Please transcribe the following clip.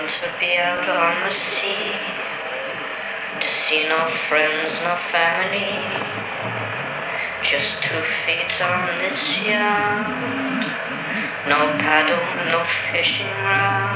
want to be out on the sea, to see no friends, no family, just 2 feet on this yacht. No paddle, no fishing rod.